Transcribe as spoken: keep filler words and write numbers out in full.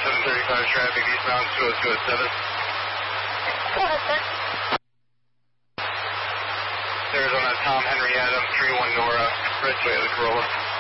seven thirty-five traffic eastbound two oh two oh seven. Go ahead, sir. Arizona Tom Henry Adams, three one Nora, red Toyota Corolla.